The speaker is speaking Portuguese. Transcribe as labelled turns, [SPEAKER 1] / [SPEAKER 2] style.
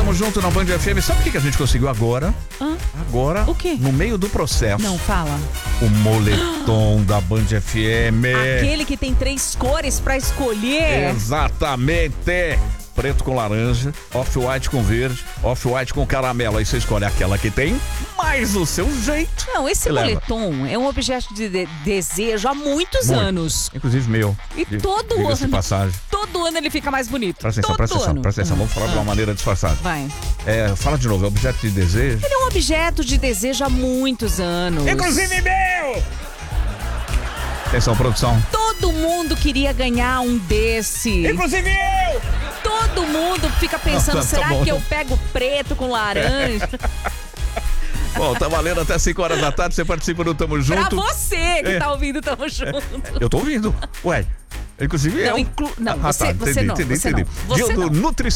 [SPEAKER 1] Tamo junto na Band FM. Sabe o que a gente conseguiu agora? Agora,
[SPEAKER 2] o quê?
[SPEAKER 1] No meio do processo.
[SPEAKER 2] Não, fala.
[SPEAKER 1] O moletom da Band FM.
[SPEAKER 2] Aquele que tem 3 cores pra escolher.
[SPEAKER 1] Exatamente. Preto com laranja, off-white com verde, off-white com caramelo. Aí você escolhe aquela que tem mais o seu jeito.
[SPEAKER 2] Não, esse moletom é um objeto de desejo há muitos anos.
[SPEAKER 1] Inclusive meu.
[SPEAKER 2] E todo ano.
[SPEAKER 1] Passagem.
[SPEAKER 2] Todo ano ele fica mais bonito.
[SPEAKER 1] Presta atenção. Vamos falar de uma maneira disfarçada.
[SPEAKER 2] Vai.
[SPEAKER 1] Fala de novo, é objeto de desejo?
[SPEAKER 2] Ele é um objeto de desejo há muitos anos.
[SPEAKER 1] Inclusive meu! Atenção, produção.
[SPEAKER 2] Todo mundo queria ganhar um desse.
[SPEAKER 1] Inclusive eu!
[SPEAKER 2] Todo mundo fica pensando, será que eu pego preto com laranja?
[SPEAKER 1] Bom, tá valendo até 5 horas da tarde, você participa do Tamo Junto.
[SPEAKER 2] Pra você que tá ouvindo Tamo Junto.
[SPEAKER 1] Eu tô ouvindo. Ué, inclusive
[SPEAKER 2] não,
[SPEAKER 1] eu.
[SPEAKER 2] não, você não.
[SPEAKER 1] Entendi.
[SPEAKER 2] Você
[SPEAKER 1] Dia do
[SPEAKER 2] não.